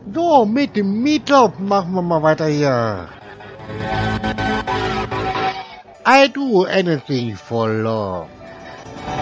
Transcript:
So, mit dem Meatloaf machen wir mal weiter hier. I do anything for love.